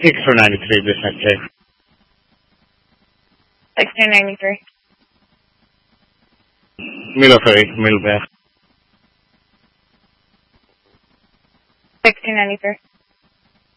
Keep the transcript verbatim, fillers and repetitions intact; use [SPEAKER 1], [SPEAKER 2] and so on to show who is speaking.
[SPEAKER 1] six four nine three business check.
[SPEAKER 2] sixteen ninety-three.
[SPEAKER 1] Military, Milbear.
[SPEAKER 2] sixteen ninety-three.